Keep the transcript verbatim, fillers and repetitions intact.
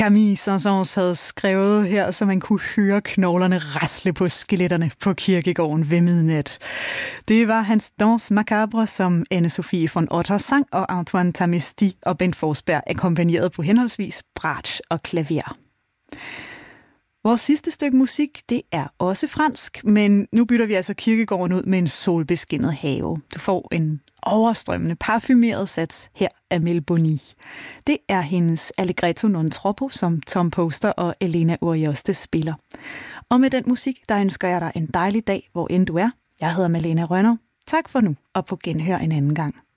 Camille Saint-Saëns havde skrevet her, så man kunne høre knoglerne rasle på skeletterne på kirkegården ved midnat. Det var hans Danse Macabre, som Anne-Sophie von Otter sang, og Antoine Tamesti og Bent Forsberg akkompagnerede på henholdsvis bratsch og klaver. Vores sidste stykke musik, det er også fransk, men nu bytter vi altså kirkegården ud med en solbeskinnet have. Du får en overstrømmende, parfumeret sats her af Mel Boni. Det er hendes Allegretto non troppo, som Tom Poster og Elena Urioste spiller. Og med den musik, der ønsker jeg dig en dejlig dag, hvor end du er. Jeg hedder Malene Rønner. Tak for nu, og på genhør en anden gang.